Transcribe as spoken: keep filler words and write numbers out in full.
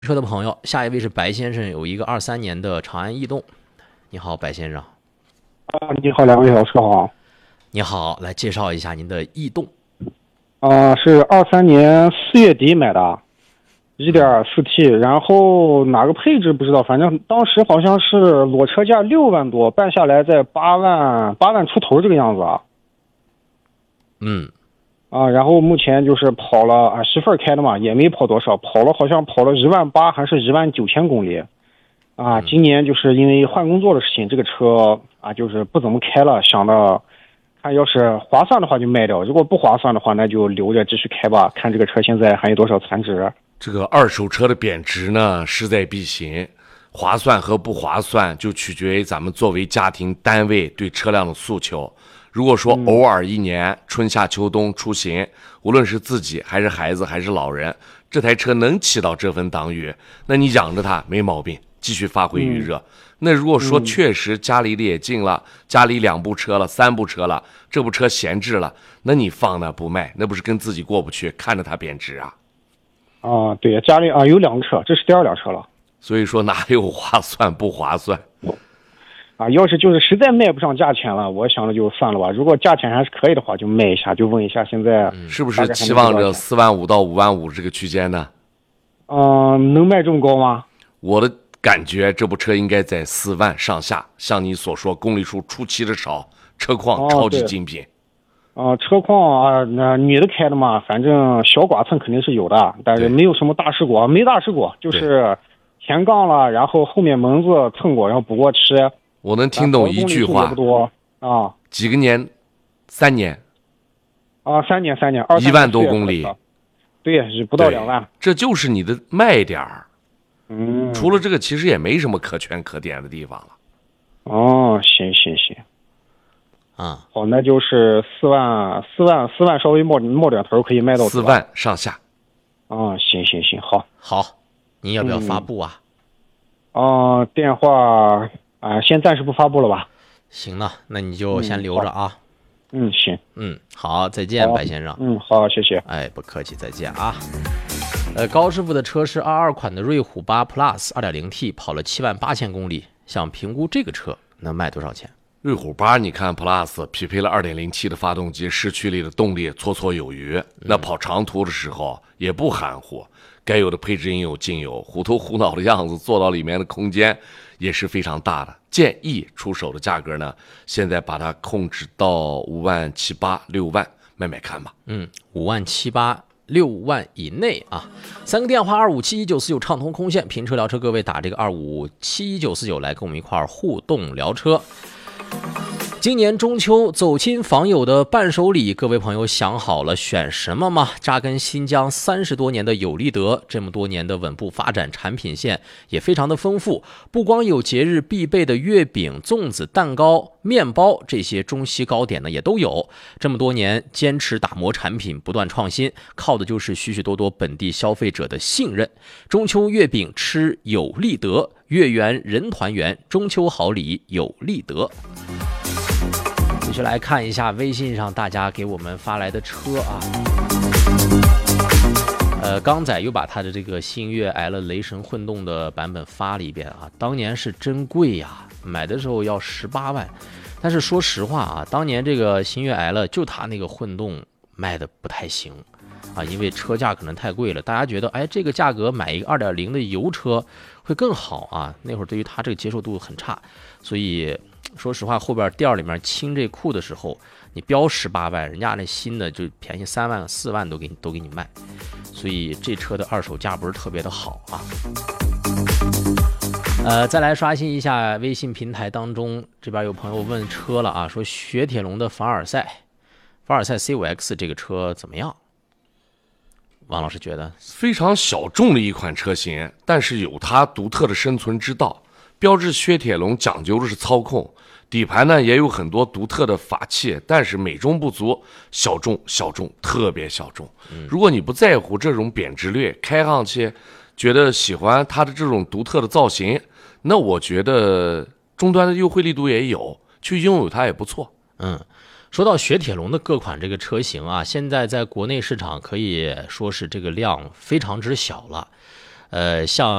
车的朋友，下一位是白先生，有一个二三年的长安逸动。你好，白先生。 啊，你好，两位老师好。 你好，来介绍一下您的逸动。 啊，是二三年四月底买的，一点四 T，然后哪个配置不知道，反正当时好像是裸车价六万多，办下来在八万八万出头这个样子啊。 嗯。 啊，然后目前就是跑了啊，媳妇儿开的嘛，也没跑多少，跑了好像跑了一万八还是一万九千公里，啊，今年就是因为换工作的事情，这个车啊就是不怎么开了，想着看要是划算的话就卖掉，如果不划算的话那就留着继续开吧，看这个车现在还有多少残值。 这个二手车的贬值呢势在必行，划算和不划算就取决于咱们作为家庭单位对车辆的诉求。如果说偶尔一年春夏秋冬出行，无论是自己还是孩子还是老人，这台车能起到这份当雨，那你养着它没毛病，继续发挥余热。那如果说确实家里也近了，家里两部车了三部车了，这部车闲置了，那你放那不卖，那不是跟自己过不去，看着它贬值啊。 啊，对，家里啊有两个车，这是第二辆车了。 所以说哪有划算不划算啊，要是就是实在卖不上价钱了，我想着就算了吧。如果价钱还是可以的话，就卖一下。就问一下，现在是不是期望着四万五到五万五这个区间呢？ 嗯、呃，能卖这么高吗？ 我的感觉，这部车应该在四万上下。像你所说，公里数出奇的少，车况超级精品。 啊、哦呃，车况啊，那女的开的嘛，反正小剐蹭肯定是有的，但是没有什么大事故，没大事故，就是前杠了，然后后面门子蹭过，然后补过漆。 我能听懂一句话， 不多啊， 几个年，三年， 啊，三年，三年，二一万多公里， 对，是不到两万， 这就是你的卖点儿。 嗯， 除了这个，其实也没什么可圈可点的地方了。 哦，行行行， 啊， 好，那就是四万，四万，四万稍微冒冒点头可以卖到四万上下。 啊，行行行，好， 好，你要不要发布啊？ 哦、嗯呃，电话。啊，先暂时不发布了吧？ 行了，那你就先留着啊。 嗯，行。 嗯，好，再见，白先生。 嗯，好，谢谢。 哎，不客气，再见啊。呃，高师傅的车是二二款的瑞虎八 Plus 二点零 T， 跑了七万八千公里，想评估这个车能卖多少钱？ 瑞虎八，你看 Plus 匹配了 二点零 T 的发动机，市区里的动力绰绰有余。那跑长途的时候也不含糊，该有的配置应有尽有，虎头虎脑的样子，坐到里面的空间也是非常大的。建议出手的价格呢，现在把它控制到五万七八六万，买买看吧。 嗯，五万七八六万以内啊。三个电话二五七一九四九畅通空线，评车聊车，各位打这个二五七一九四九来跟我们一块儿互动聊车。今年中秋走亲访友的伴手礼，各位朋友想好了选什么吗？扎根新疆三十多年的有利德，这么多年的稳步发展，产品线也非常的丰富。不光有节日必备的月饼、粽子、蛋糕、面包，这些中西糕点呢也都有。这么多年坚持打磨产品，不断创新，靠的就是许许多多本地消费者的信任。中秋月饼吃有利德，月圆人团圆，中秋好礼有利德。继续来看一下微信上大家给我们发来的车啊，呃，刚仔又把他的这个星越 L 雷神混动的版本发了一遍啊，当年是真贵呀，买的时候要十八万，但是说实话啊，当年这个星越 L 就他那个混动卖的不太行啊，因为车价可能太贵了，大家觉得哎这个价格买一个 二点零 的油车会更好啊，那会儿对于他这个接受度很差，所以说实话，后边店里面清这库的时候，你标十八万，人家那新的就便宜三万、四万都给你都给你卖，所以这车的二手价不是特别的好啊。呃，再来刷新一下微信平台当中，这边有朋友问车了啊，说雪铁龙的凡尔赛，凡尔赛 C 五 X 这个车怎么样？王老师觉得非常小众的一款车型，但是有它独特的生存之道。标致雪铁龙讲究的是操控，底盘呢也有很多独特的法器，但是美中不足，小众小众特别小众。如果你不在乎这种贬值率，开上去觉得喜欢它的这种独特的造型，那我觉得终端的优惠力度也有，去拥有它也不错。 嗯，说到雪铁龙的各款这个车型啊，现在在国内市场可以说是这个量非常之小了。 呃，像